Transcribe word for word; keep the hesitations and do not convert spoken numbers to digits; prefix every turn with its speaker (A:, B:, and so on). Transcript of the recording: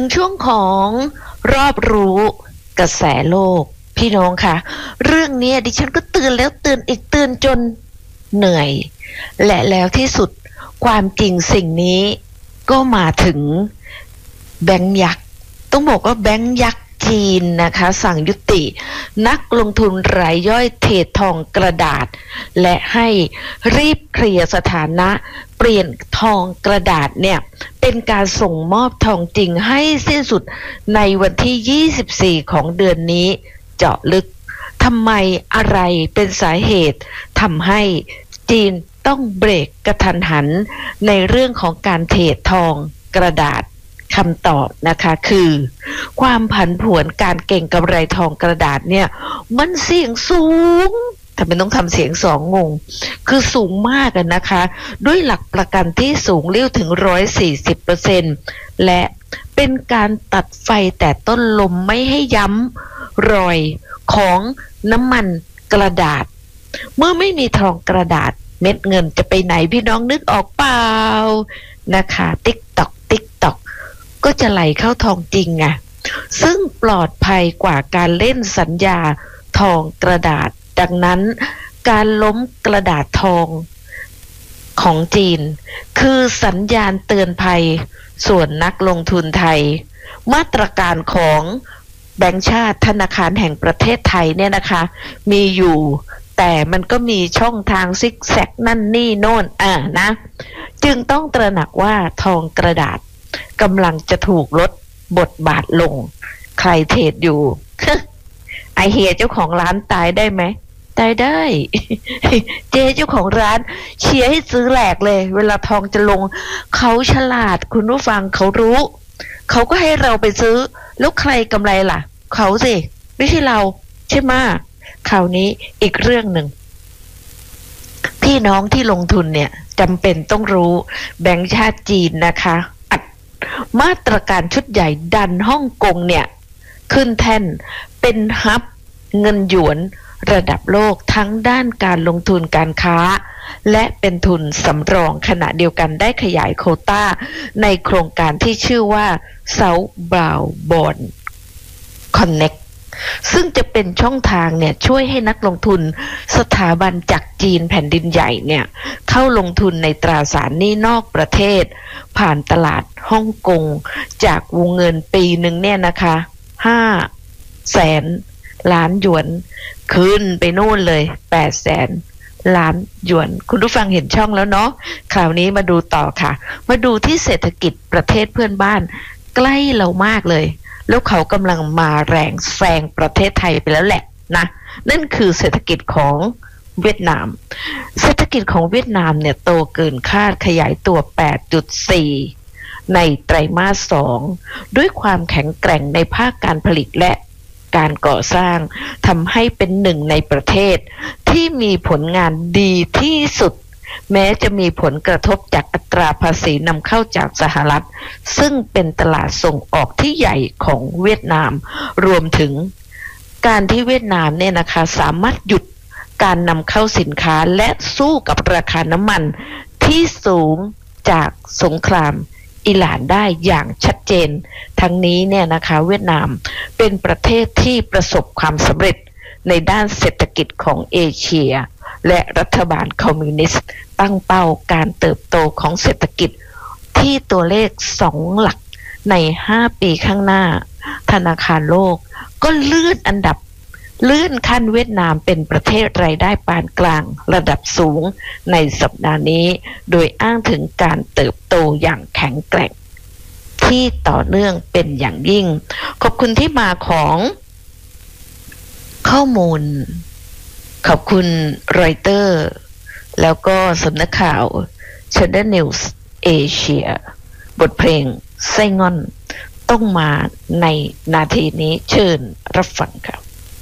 A: งช่วงของรอบรู้กระแสโลกพี่น้องค่ะเรื่องนี้ดิฉันก็เตือนแล้วเตือนอีกเตือนจนเหนื่อยและแล้วที่สุดความจริงสิ่งนี้ก็มาถึงแบงก์ยักษ์ต้องบอกว่าแบงก์ยักษ์จีนนะคะสั่งยุตินักลงทุนรายย่อยเทรดทองกระดาษและให้รีบเคลียร์สถานะเปลี่ยนทองกระดาษเนี่ยเป็นการส่งมอบทองจริงให้สิ้นสุดในวันที่ยี่สิบสี่ของเดือนนี้เจาะลึกทำไมอะไรเป็นสาเหตุทำให้จีนต้องเบรกกระทันหันในเรื่องของการเทรดทองกระดาษคำตอบนะคะคือความผันผวนการเก่งกำไรทองกระดาษเนี่ยมันเสี่ยงสูงทำไมต้องทำเสียงสองงงคือสูงมากกันนะคะด้วยหลักประกันที่สูงเลี้ยวถึง หนึ่งร้อยสี่สิบเปอร์เซ็นต์ และเป็นการตัดไฟแต่ต้นลมไม่ให้ย้ำรอยของน้ำมันกระดาษเมื่อไม่มีทองกระดาษเม็ดเงินจะไปไหนพี่น้องนึกออกเปล่านะคะติ๊กตอกติ๊กตอกก็จะไหลเข้าทองจริงไงซึ่งปลอดภัยกว่าการเล่นสัญญาทองกระดาษดังนั้นการล้มกระดาษทองของจีนคือสัญญาณเตือนภัยส่วนนักลงทุนไทยมาตรการของแบงก์ชาติธนาคารแห่งประเทศไทยเนี่ยนะคะมีอยู่แต่มันก็มีช่องทางซิกแซกนั่นนี่โน่นอ่านะจึงต้องตระหนักว่าทองกระดาษกำลังจะถูกลดบทบาทลงใครเทรดอยู่ ไอเฮียเจ้าของร้านตายได้ไหมตายได้ เจ๊เจ้าของร้านเชียร์ให้ซื้อแหลกเลยเวลาทองจะลงเขาฉลาดคุณผู้ฟังเขารู้เขาก็ให้เราไปซื้อแล้วใครกำไรล่ะเขาสิไม่ใช่เราใช่ไหมคราวนี้อีกเรื่องหนึ่งพี่น้องที่ลงทุนเนี่ยจำเป็นต้องรู้แบงก์ชาติจีนนะคะอัดมาตรการชุดใหญ่ดันฮ่องกงเนี่ยขึ้นแท่นเป็นฮับเงินหยวนระดับโลกทั้งด้านการลงทุนการค้าและเป็นทุนสำรองขณะเดียวกันได้ขยายโควต้าในโครงการที่ชื่อว่า Southbound Connect ซึ่งจะเป็นช่องทางเนี่ยช่วยให้นักลงทุนสถาบันจากจีนแผ่นดินใหญ่เนี่ยเข้าลงทุนในตราสารหนี้นอกประเทศผ่านตลาดฮ่องกงจากวงเงินปีหนึ่งเนี่ยนะคะห้าแสนล้านหยวนขึ้นไปนู่นเลยแปดแสนล้านหยวนคุณผู้ฟังเห็นช่องแล้วเนาะคราวนี้มาดูต่อค่ะมาดูที่เศรษฐกิจประเทศเพื่อนบ้านใกล้เรามากเลยแล้วเขากำลังมาแรงแซงประเทศไทยไปแล้วแหละนะนั่นคือเศรษฐกิจของเวียดนามเศรษฐกิจของเวียดนามเนี่ยโตเกินคาดขยายตัว แปดจุดสี่ ในไตรมาสสองด้วยความแข็งแกร่งในภาคการผลิตและการก่อสร้างทำให้เป็นหนึ่งในประเทศที่มีผลงานดีที่สุดแม้จะมีผลกระทบจากอัตราภาษีนำเข้าจากสหรัฐซึ่งเป็นตลาดส่งออกที่ใหญ่ของเวียดนามรวมถึงการที่เวียดนามเนี่ยนะคะสามารถหยุดการนำเข้าสินค้าและสู้กับราคาน้ำมันที่สูงจากสงครามอิหร่านได้อย่างชัดเจนทั้งนี้เนี่ยนะคะเวียดนามเป็นประเทศที่ประสบความสำเร็จในด้านเศรษฐกิจของเอเชียและรัฐบาลคอมมิวนิสต์ตั้งเป้าการเติบโตของเศรษฐกิจที่ตัวเลขสองหลักในห้าปีข้างหน้าธนาคารโลกก็เลื่อนอันดับเลื่อนขั้นเวียดนามเป็นประเทศรายได้ปานกลางระดับสูงในสัปดาห์นี้โดยอ้างถึงการเติบโตอย่างแข็งแกร่งที่ต่อเนื่องเป็นอย่างยิ่งขอบคุณที่มาของข้อมูลขอบคุณรอยเตอร์แล้วก็สำนักข่าว Channel News Asia บทเพลงไส้งอนต้องมาในนาทีนี้เชิญรับฟังครับ